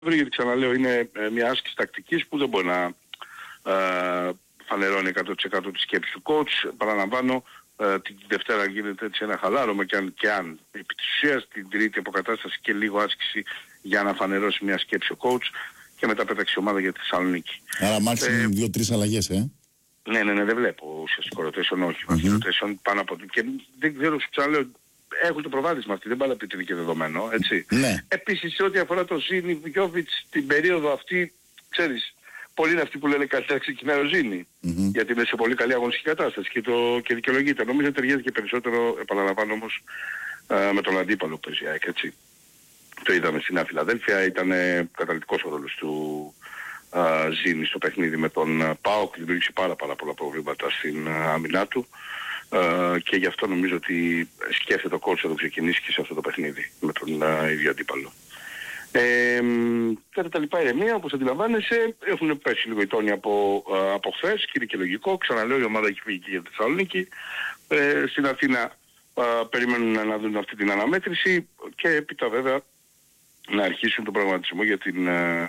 γιατί ξαναλέω είναι μια άσκηση τακτικής που δεν μπορεί να φανερώνει 100% τη σκέψη του coach. Παραλαμβάνω, την Δευτέρα γίνεται έτσι ένα χαλάρωμα και αν επί της ουσίας την τρίτη αποκατάσταση και λίγο άσκηση για να φανερώσει μια σκέψη ο coach και μετά πέταξε η ομάδα για τη Θεσσαλονίκη. Άρα μάξιμου 2-3 αλλαγές, Ναι, δεν βλέπω ουσιαστικό rotation, όχι. Rotation πάνω από... Και δεν ξέρω, σου ξαναλέω, έχουν το προβάδισμα αυτή, δεν πάει να πει ότι είναι και δεδομένο, έτσι. Ναι. Επίσης, σε ό,τι αφορά το Ζήνη, Βιόβιτς, την περίοδο αυτή, ξέρεις, πολλοί είναι αυτοί που λένε κάτι να ξεκινάει ο Ζήνη. Γιατί είναι σε πολύ καλή αγωνιστική κατάσταση και δικαιολογείται. Νομίζω ταιριάζει και περισσότερο, επαναλαμβάνω όμως, με τον αντίπαλο που παίζει, έτσι. Το είδαμε στην Νέα Φιλαδέλφια, ήταν καταλυτικός ο ρόλος του Ζήνη στο παιχνίδι με τον ΠΑΟΚ, δημιούργησε πάρα πολλά προβλήματα στην άμυνά του. Και γι' αυτό νομίζω ότι σκέφτεται ο coach να το ξεκινήσει και σε αυτό το παιχνίδι με τον ίδιο αντίπαλο. Κατά τα λοιπά ηρεμία, όπως αντιλαμβάνεσαι, έχουν πέσει λίγο οι τόνοι από χθες και είναι και λογικό. Ξαναλέω, η ομάδα έχει φύγει και για τη Θεσσαλονίκη. Στην Αθήνα περιμένουν να δουν αυτή την αναμέτρηση και έπειτα βέβαια να αρχίσουν τον πραγματισμό για την...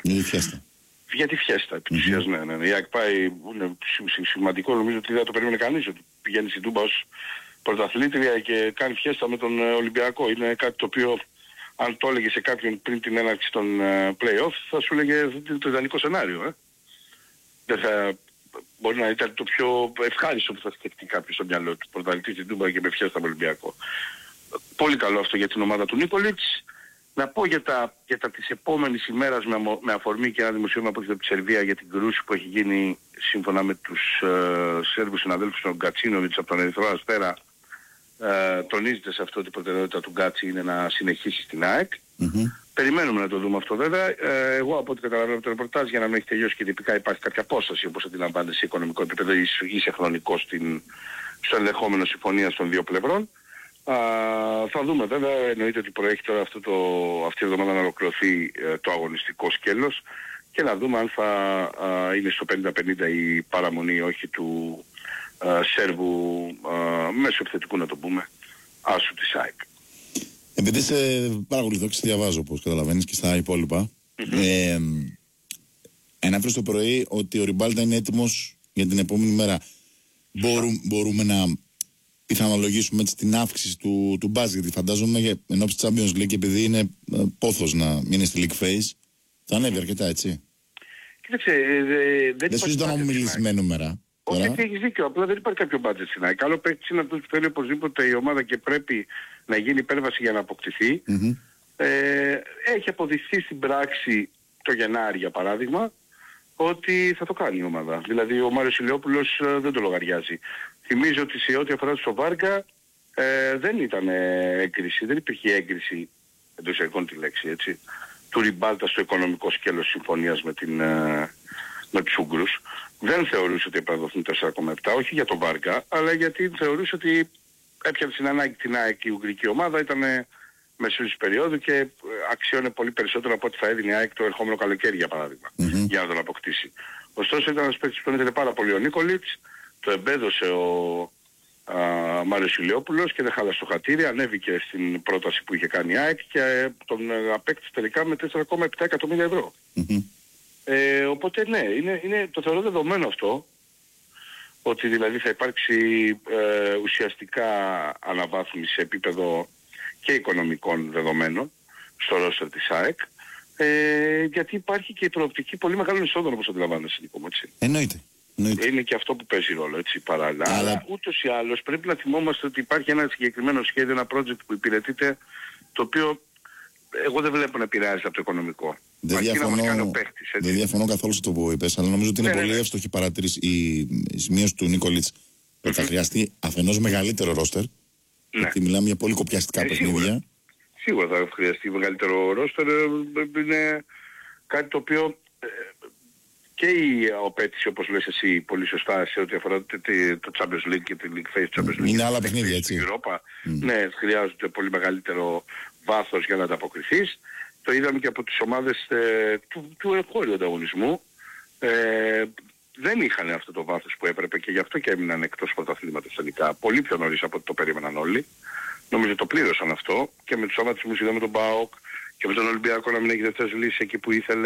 Για τη φιέστα, επί της ουσίας, ναι. Η ΑΕΚ πάει, είναι σημαντικό, νομίζω ότι δεν το περίμενε κανείς, ότι πηγαίνει στην Τούμπα ως πρωταθλήτρια και κάνει φιέστα με τον Ολυμπιακό. Είναι κάτι το οποίο, αν το έλεγε σε κάποιον πριν την έναρξη των play-off, θα σου έλεγε το ιδανικό σενάριο. Δεν θα... Μπορεί να ήταν το πιο ευχάριστο που θα σκεφτεί κάποιος στο μυαλό του, πρωταθλητής στην Τούμπα και με φιέστα με Ολυμπιακό. Πολύ καλό αυτό για την ομάδα του Νίκολιτς. Να πω για τα της επόμενης ημέρας με αφορμή και ένα δημοσίευμα από τη Σερβία για την κρούση που έχει γίνει σύμφωνα με τους Σέρβους συναδέλφους των Γκατσίνοβιτς από τον Ερυθρό Αστέρα. Τονίζεται σε αυτό ότι η προτεραιότητα του Γκάτσι είναι να συνεχίσει στην ΑΕΚ. Περιμένουμε να το δούμε αυτό βέβαια. Εγώ από ό,τι καταλαβαίνω από το ρεπορτάζ, για να μην έχει τελειώσει και τυπικά υπάρχει κάποια απόσταση, όπως αντιλαμβάνεται, σε οικονομικό επίπεδο ή σε χρονικό στο ενδεχόμενο συμφωνίας των δύο πλευρών. Θα δούμε βέβαια, εννοείται ότι προέχει τώρα αυτή η εβδομάδα να ολοκληρωθεί το αγωνιστικό σκέλος και να δούμε αν θα είναι στο 50-50 η παραμονή ή όχι του Σέρβου μέσω επιθετικού, να το πούμε, άσου της ΑΕΚ. Επειδή σε παρακολουθώ και σε διαβάζω, όπως καταλαβαίνεις, και στα υπόλοιπα, αναφέρεις το πρωί ότι ο Ριμπάλτα είναι έτοιμος για την επόμενη μέρα. Μπορούμε να πιθανολογήσουμε έτσι την αύξηση του μπάζ, γιατί φαντάζομαι ενώπιση της Champions League, επειδή είναι πόθος να μείνει στη League Phase, θα ανέβει αρκετά, έτσι. Κοίταξε, δεν σου ζητάω να μου μιλήσεις με νούμερα. Όχι, έχεις δίκιο, απλά δεν υπάρχει κάποιο budget στην ΑΕΚ. Καλό παίκτης είναι αυτός που θέλει οπωσδήποτε η ομάδα και πρέπει να γίνει υπέρβαση για να αποκτηθεί. Έχει αποδειχθεί στην πράξη το Γενάρη, για παράδειγμα, ότι θα το κάνει η ομάδα. Δηλαδή ο Μάριος Ηλιόπουλος δεν το λογαριάζει. Θυμίζω ότι σε ό,τι αφορά στο Βάρκα δεν ήταν έγκριση, δεν υπήρχε έγκριση, εντός εικόνων τη λέξη, έτσι, του Ριμπάλτα στο οικονομικό σκέλος συμφωνίας με τους Ούγγρους. Δεν θεωρούσε ότι έπρεπε να δοθούν 4,7, όχι για τον Βάρκα, αλλά γιατί θεωρούσε ότι έπιανε στην ανάγκη την ΑΕΚ η Ουγγρική ομάδα, ήταν μεσούς περίοδου και αξιώνε πολύ περισσότερο από ό,τι θα έδινε η ΑΕΚ το ερχόμενο καλοκαίρι, για παράδειγμα, για να τον αποκτήσει. Ωστόσο ήταν ένας παίκτης που φαίνεται πάρα πολύ ο Νίκολιτς, το εμπέδωσε ο Μάριος Ηλιόπουλος και δεν χάλασε το χατήρι, ανέβηκε στην πρόταση που είχε κάνει η ΑΕΚ και τον απέκτησε τελικά με 4,7 εκατομμύρια ευρώ. Οπότε ναι, το θεωρώ δεδομένο αυτό, ότι δηλαδή θα υπάρξει ουσιαστικά αναβάθμιση σε επίπεδο και οικονομικών δεδομένων στο ρόστερ της ΑΕΚ, γιατί υπάρχει και η προοπτική πολύ μεγάλων εισόδων, όπως αντιλαμβάνεσαι, Νίκο μου, έτσι. Εννοείται. Είναι και αυτό που παίζει ρόλο, έτσι, παράλληλα. Αλλά ούτως ή άλλως πρέπει να θυμόμαστε ότι υπάρχει ένα συγκεκριμένο σχέδιο, ένα project που υπηρετείται, το οποίο εγώ δεν βλέπω να επηρεάζεται από το οικονομικό. Δεν διαφωνώ καθόλου σε το που είπες, αλλά νομίζω ότι είναι πολύ εύστοχη παρατήρηση η σημείωση του Νίκολιτς ότι θα χρειαστεί αφενός μεγαλύτερο ρόστερ, γιατί μιλάμε για πολύ κοπιαστικά παιχνίδια. Σίγουρα θα χρειαστεί μεγαλύτερο ρόστερ, είναι κάτι το οποίο και η απέτηση, όπως λες εσύ πολύ σωστά, σε ό,τι αφορά το Champions League και τη League Phase Champions League. Είναι άλλα παιχνίδια, έτσι. Στην Ευρώπα, ναι, χρειάζεται πολύ μεγαλύτερο βάθος για να ανταποκριθείς. Το είδαμε και από τις ομάδες του εγχώριου ανταγωνισμού. Δεν είχαν αυτό το βάθος που έπρεπε και γι' αυτό και έμειναν εκτός πρωταθλήματος τελικά. Πολύ πιο νωρίς από ό,τι το περίμεναν όλοι. Νομίζω το πλήρωσαν αυτό και με τους τραυματισμούς είδαμε τον ΠΑΟΚ και με τον Ολυμπιακό να μην έχει δεύτερες λύσεις εκεί που ήθελε.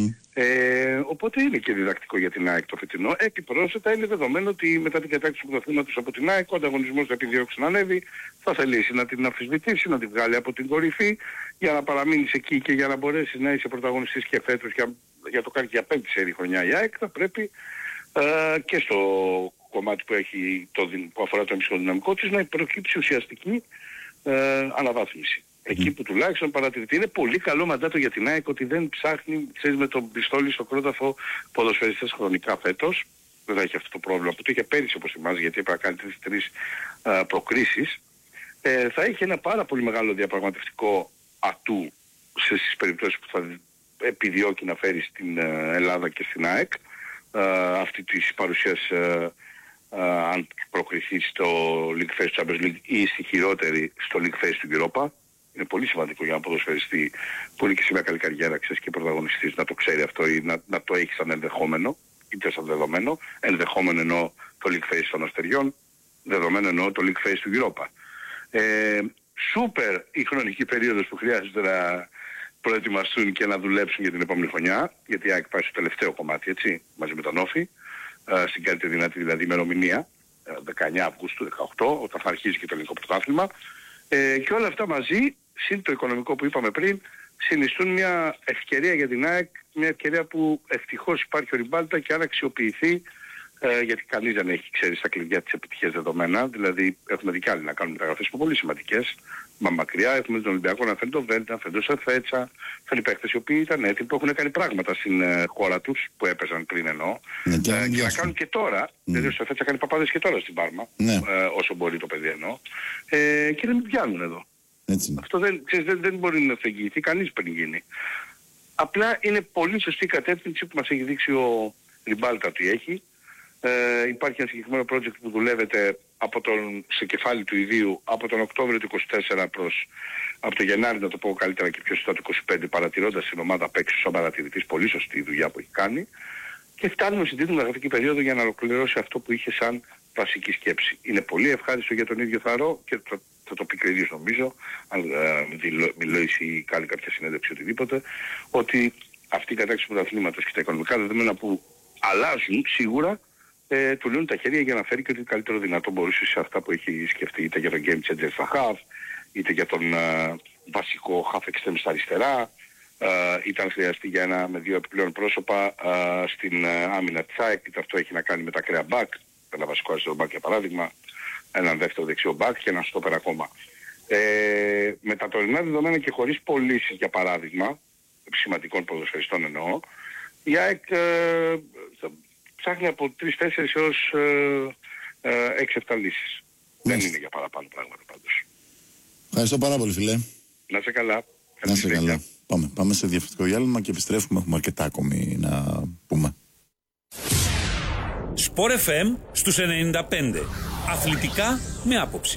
Οπότε είναι και διδακτικό για την ΑΕΚ το φετινό. Επιπρόσθετα είναι δεδομένο ότι μετά την κατάκτηση του πρωταθλήματος από την ΑΕΚ ο ανταγωνισμός θα επιδιώξει να ανέβει, θα θελήσει να την αμφισβητήσει, να την βγάλει από την κορυφή για να παραμείνεις εκεί και για να μπορέσεις να είσαι πρωταγωνιστής και φέτος για το κάνει για 5η σερί χρονιά η ΑΕΚ, θα πρέπει και στο κομμάτι που έχει που αφορά το εμψυχοδυναμικό της να προκύψει ουσιαστική αναβάθμιση. Εκεί που τουλάχιστον παρατηρείται. Είναι πολύ καλό μαντάτο για την ΑΕΚ ότι δεν ψάχνει, ξέρεις, με τον πιστόλι στο κρόταφο ποδοσφαιριστές χρονικά φέτος. Δεν θα έχει αυτό το πρόβλημα που το είχε πέρυσι, όπως θυμάσαι, γιατί έπρεπε να κάνει τρεις προκρίσεις. Θα έχει ένα πάρα πολύ μεγάλο διαπραγματευτικό ατού στις περιπτώσεις που θα επιδιώκει να φέρει στην Ελλάδα και στην ΑΕΚ αυτή της παρουσίας αν προκριθεί στο League Phase του Champions League ή στη χειρότερη στο League Phase του Europa. Είναι πολύ σημαντικό για να ποδοσφαιριστή που είναι και σε μια καλή καριέρα, ξέρεις, και πρωταγωνιστής, να το ξέρει αυτό ή να το έχει σαν ενδεχόμενο, είτε σαν δεδομένο. Ενδεχόμενο εννοώ το League Phase των Αστεριών, δεδομένο εννοώ το League Phase του Europa. Σούπερ η χρονική περίοδος που χρειάζεται να προετοιμαστούν και να δουλέψουν για την επόμενη χρονιά, γιατί η ΑΕΚ πάει στο τελευταίο κομμάτι, έτσι, μαζί με τον Όφη, στην καλύτερη δυνατή δηλαδή ημερομηνία, 19 Αυγούστου 18, όταν θα αρχίσει και το ελληνικό πρωτάθλημα. Και όλα αυτά μαζί, συν το οικονομικό που είπαμε πριν, συνιστούν μια ευκαιρία για την ΑΕΚ, μια ευκαιρία που ευτυχώς υπάρχει ο Ριμπάλτα και αν αξιοποιηθεί, γιατί κανείς δεν έχει, ξέρει, στα κλειδιά της επιτυχίας δεδομένα, δηλαδή έχουμε δει κι άλλοι να κάνουν μεταγραφές που πολύ σημαντικές, μα μακριά έχουμε τον Ολυμπιακό να φέρνει τον Βέντα, να φέρνει τον Σερφέτσα, φέρνει παίκτες οι οποίοι ήταν έτοιμοι, που έχουν κάνει πράγματα στην χώρα τους, που έπαιζαν πριν εννοώ, και να κάνουν και τώρα, δηλαδή ο Σερφέτσα κάνει παπάδες και τώρα στην Πάρμα, όσο μπορεί το παιδί εννοώ, και δεν πιάνουν εδώ. Έτσι. Αυτό δεν μπορεί να το εγγυηθεί κανείς πριν γίνει. Απλά είναι πολύ σωστή η κατεύθυνση που μας έχει δείξει ο Ριμπάλτα ότι έχει. Υπάρχει ένα συγκεκριμένο project που δουλεύεται σε κεφάλι του ιδίου από τον Οκτώβριο του 24 από τον Γενάρη, να το πω καλύτερα και πιο σωστά, του 25, παρατηρώντας την ομάδα απ' έξω σαν παρατηρητής, πολύ σωστή η δουλειά που έχει κάνει, και φτάνουμε στην τρίτη γραφική περίοδο για να ολοκληρώσει αυτό που είχε σαν βασική σκέψη. Είναι πολύ ευχάριστο για τον ίδιο Θαρό και θα το πει και ο ίδιος νομίζω, αν μιλήσει ή κάνει κάποια συνέντευξη οτιδήποτε, ότι αυτή η κατάκτηση του πρωταθλήματος και τα οικονομικά δεδομένα που αλλάζουν σίγουρα, του λύνουν τα χέρια για να φέρει και ό,τι καλύτερο δυνατό μπορούσε σε αυτά που έχει σκεφτεί, είτε για τον game changer στα half, είτε για τον βασικό half extreme στα αριστερά, είτε αν χρειαστεί για ένα με δύο επιπλέον πρόσωπα στην άμυνα της ΑΕΚ, είτε αυτό έχει να κάνει με τα κρέα back, ένα βασικό αριστερό back για παράδειγμα, έναν δεύτερο δεξιό back και ένα στόπερ ακόμα. Με τα τωρινά δεδομένα και χωρίς πωλήσεις για παράδειγμα, σημαντικών ποδοσφαιριστών εννοώ, η ΑΕΚ ψάχνει από 3-4 έως 6-7 λύσεις. Δεν είναι για παραπάνω πράγματα πάντως. Ευχαριστώ πάρα πολύ, φίλε. Να είσαι καλά. Να είσαι καλά. Πάμε σε διαφορετικό διάλειμμα και επιστρέφουμε. Έχουμε αρκετά ακόμη να πούμε. Sport FM στους 95. Αθλητικά με άποψη.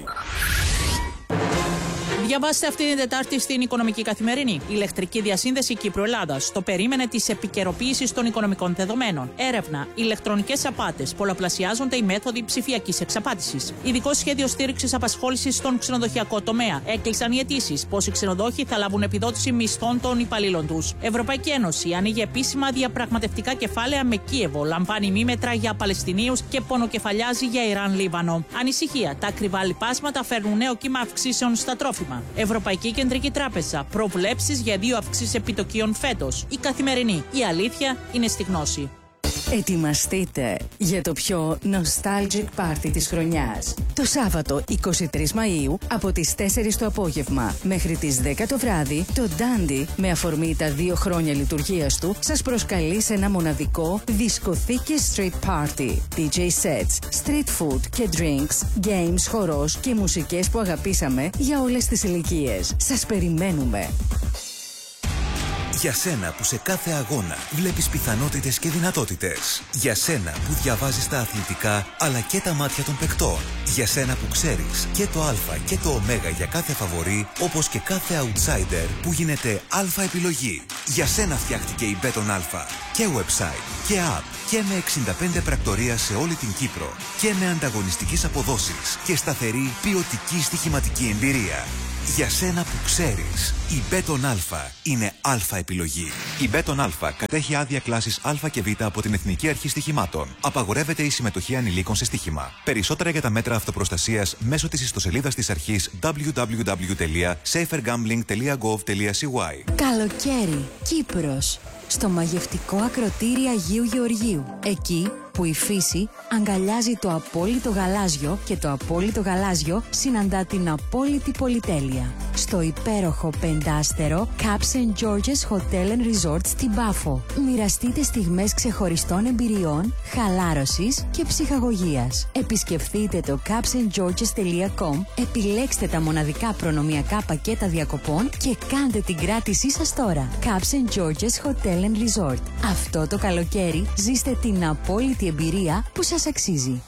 Διαβάστε αυτή την Τετάρτη στην Οικονομική Καθημερινή. Η ηλεκτρική διασύνδεση Κύπρου-Ελλάδας. Το περίμενε τη επικαιροποίηση των οικονομικών δεδομένων. Έρευνα. Ηλεκτρονικές απάτες. Πολλαπλασιάζονται οι μέθοδοι ψηφιακής εξαπάτησης. Ειδικό σχέδιο στήριξης απασχόλησης στον ξενοδοχειακό τομέα. Έκλεισαν οι αιτήσεις. Πόσοι ξενοδόχοι θα λάβουν επιδότηση μισθών των υπαλλήλων τους. Ευρωπαϊκή Ένωση ανοίγει επίσημα διαπραγματευτικά κεφάλαια με Κίεβο. Λαμβάνει μήμετρα για Παλαιστινίους και πονοκεφαλιάζει για Ιράν-Λίβανο. Ανησυχία. Τα ακριβά λιπάσματα φέρνουν νέο κύμα αυξήσεων στα τρόφιμα. Ευρωπαϊκή Κεντρική Τράπεζα. Προβλέψεις για 2 αυξήσεις επιτοκίων φέτος. Η Καθημερινή. Η αλήθεια είναι στη γνώση. Ετοιμαστείτε για το πιο nostalgic party της χρονιάς. Το Σάββατο 23 Μαΐου από τις 4 το απόγευμα μέχρι τις 10 το βράδυ, το Dandy, με αφορμή τα 2 χρόνια λειτουργίας του, σας προσκαλεί σε ένα μοναδικό δισκοθήκες street party. DJ sets, street food και drinks, games, χορός και μουσικές που αγαπήσαμε για όλες τις ηλικίες. Σας περιμένουμε. Για σένα που σε κάθε αγώνα βλέπεις πιθανότητες και δυνατότητες. Για σένα που διαβάζεις τα αθλητικά αλλά και τα μάτια των παικτών. Για σένα που ξέρεις και το α και το ω για κάθε φαβορί, όπως και κάθε outsider που γίνεται α επιλογή. Για σένα φτιάχτηκε η Μπέτον Α. Και website και app και με 65 πρακτορία σε όλη την Κύπρο. Και με ανταγωνιστικές αποδόσεις και σταθερή ποιοτική στοιχηματική εμπειρία. Για σένα που ξέρεις. Η Μπέτον Αλφα είναι αλφα επιλογή. Η Μπέτον Αλφα κατέχει άδεια κλάσης Α και Β από την Εθνική Αρχή Στοιχημάτων. Απαγορεύεται η συμμετοχή ανηλίκων σε στοίχημα. Περισσότερα για τα μέτρα αυτοπροστασίας μέσω της ιστοσελίδας της αρχής www.safergambling.gov.cy. Καλοκαίρι, Κύπρος. Στο μαγευτικό ακροτήρι Αγίου Γεωργίου. Εκεί που η φύση αγκαλιάζει το απόλυτο γαλάζιο και το απόλυτο γαλάζιο συναντά την απόλυτη πολυτέλεια. Στο υπέροχο πεντάστερο Caps St. George's Hotel and Resort στην Πάφο. Μοιραστείτε στιγμές ξεχωριστών εμπειριών, χαλάρωσης και ψυχαγωγίας. Επισκεφθείτε το capstgeorges.com, επιλέξτε τα μοναδικά προνομιακά πακέτα διακοπών και κάντε την κράτησή σας τώρα. Caps St. George's Hotel and Resort. Αυτό το καλοκαίρι ζήστε την απόλυτη εμπειρία που σας αξίζει.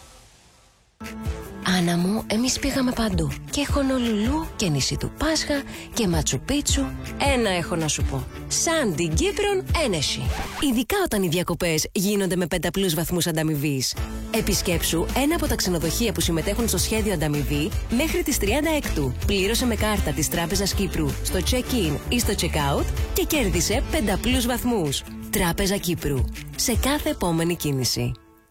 Άννα μου, εμείς πήγαμε παντού. Και Χονολουλού και νησί του Πάσχα και Ματσουπίτσου. Ένα έχω να σου πω. Σαν την Κύπρον ένεση. Ειδικά όταν οι διακοπές γίνονται με 5+ βαθμούς ανταμοιβής. Επισκέψου ένα από τα ξενοδοχεία που συμμετέχουν στο σχέδιο ανταμοιβή μέχρι τις 36. Πλήρωσε με κάρτα της Τράπεζας Κύπρου στο check-in ή στο check-out και κέρδισε 5+ βαθμούς. Τράπεζα Κύπρου. Σε κάθε επόμενη κίνηση.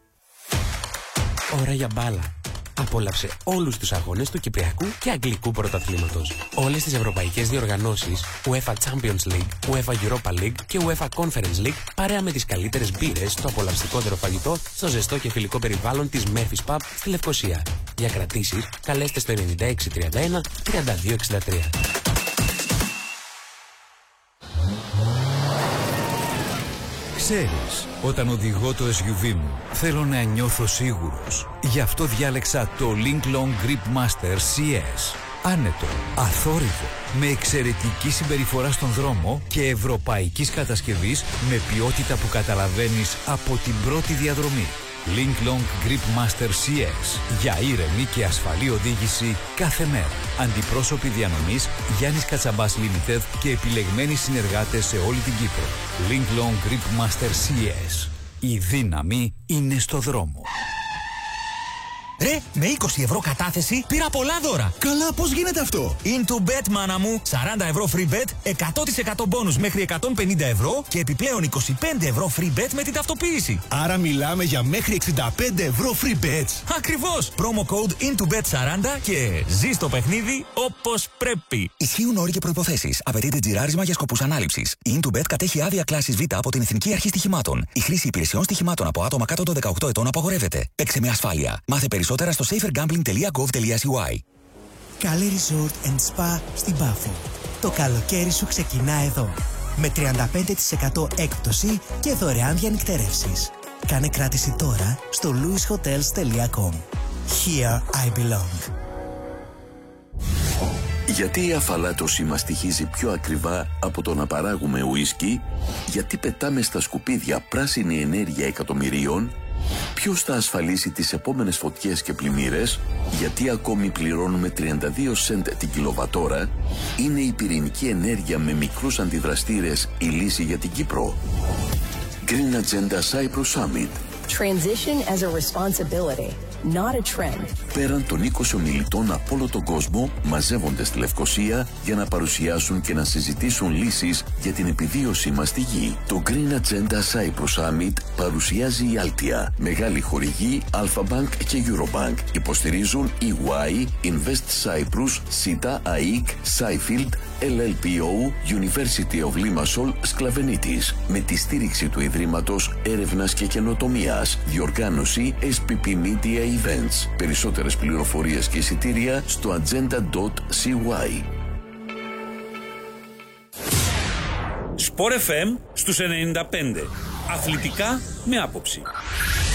Ώρα για μπάλα. Απόλαυσε όλους τους αγώνες του Κυπριακού και Αγγλικού Πρωταθλήματος. Όλες τις ευρωπαϊκές διοργανώσεις, UEFA Champions League, UEFA Europa League και UEFA Conference League, παρέα με τις καλύτερες μπύρες, το απολαυστικότερο φαγητό, στο ζεστό και φιλικό περιβάλλον της Murphy's Pub στη Λευκοσία. Για κρατήσεις, καλέστε στο 9631 3263. Ξέρεις, όταν οδηγώ το SUV μου, θέλω να νιώθω σίγουρος. Γι' αυτό διάλεξα το Link Long Grip Master CS. Άνετο, αθόρυβο, με εξαιρετική συμπεριφορά στον δρόμο και ευρωπαϊκής κατασκευής με ποιότητα που καταλαβαίνεις από την πρώτη διαδρομή. Link Long Grip Master CS. Για ήρεμη και ασφαλή οδήγηση κάθε μέρα. Αντιπρόσωποι διανομής Γιάννης Κατσαμπάς Limited και επιλεγμένοι συνεργάτες σε όλη την Κύπρο. Link Long Grip Master CS. Η δύναμη είναι στο δρόμο. Ρε, με 20 ευρώ κατάθεση πήρα πολλά δώρα. Καλά, πώς γίνεται αυτό? In2Bet, μάνα μου. 40 ευρώ free bet, 100% bonus μέχρι 150 ευρώ και επιπλέον 25 ευρώ free bet με την ταυτοποίηση. Άρα μιλάμε για μέχρι 65 ευρώ free bets. Ακριβώς. Promo code In2Bet40 και ζεις το παιχνίδι όπως πρέπει. Ισχύουν όροι και προϋποθέσεις. Απαιτείται τζιράρισμα για σκοπούς ανάληψης. Η In2Bet κατέχει άδεια κλάσης Β από την Εθνική Αρχή Στοιχημάτων. Η χρήση υπηρεσιών στοιχημάτων από άτομα κάτω των 18 ετών απαγορεύεται. Παίξε με ασφάλεια. Μάθε περισσότερα στο safergambling.gov.cy. Καλή Resort and Spa στην Πάφο. Το καλοκαίρι σου ξεκινά εδώ. Με 35% έκπτωση και δωρεάν διανυκτέρευσεις. Κάνε κράτηση τώρα στο louishotels.com. Here I belong. Γιατί η αφαλάτωσή μας στοιχίζει πιο ακριβά από το να παράγουμε ουίσκι? Γιατί πετάμε στα σκουπίδια πράσινη ενέργεια εκατομμυρίων? Ποιος θα ασφαλίσει τις επόμενες φωτιές και πλημμύρες? Γιατί ακόμη πληρώνουμε 32 σεντ την κιλοβατόρα? Είναι η πυρηνική ενέργεια με μικρούς αντιδραστήρες η λύση για την Κύπρο? Green Agenda Cyprus Summit. Transition as a responsibility, not a trend. Πέραν των 20 ομιλητών από όλο τον κόσμο μαζεύονται στη Λευκοσία για να παρουσιάσουν και να συζητήσουν λύσεις για την επιβίωσή μας στη γη. Το Green Agenda Cyprus Summit παρουσιάζει η Altia, μεγάλη χορηγή Alpha Bank και Eurobank. Υποστηρίζουν EY, Invest Cyprus, SITA, AIC, Seifield, LLPO, University of Limassol, Σκλαβενίτης. Με τη στήριξη του Ιδρύματος Έρευνας και Καινοτομίας. Διοργάνωση SPP Media Events. Περισσότερες πληροφορίες και εισιτήρια στο agenda.cy. Sport FM στους 95. Αθλητικά με άποψη.